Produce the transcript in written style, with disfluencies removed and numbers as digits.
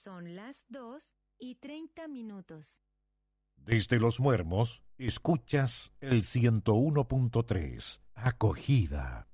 Son las 2:30. Desde Los Muermos, escuchas el 101.3, Acogida.